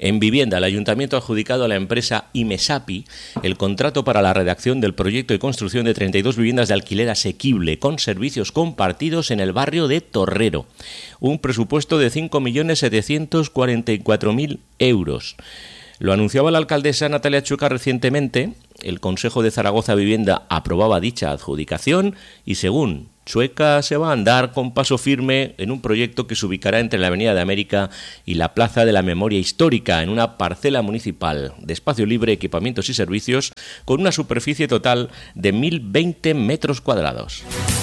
En vivienda, el Ayuntamiento ha adjudicado a la empresa Imesapi el contrato para la redacción del proyecto de construcción de 32 viviendas de alquiler asequible con servicios compartidos en el barrio de Torrero. Un presupuesto de 5.744.000 euros. Lo anunciaba la alcaldesa Natalia Chueca recientemente. El Consejo de Zaragoza Vivienda aprobaba dicha adjudicación y, según Chueca, se va a andar con paso firme en un proyecto que se ubicará entre la Avenida de América y la Plaza de la Memoria Histórica, en una parcela municipal de espacio libre, equipamientos y servicios, con una superficie total de 1.020 metros cuadrados.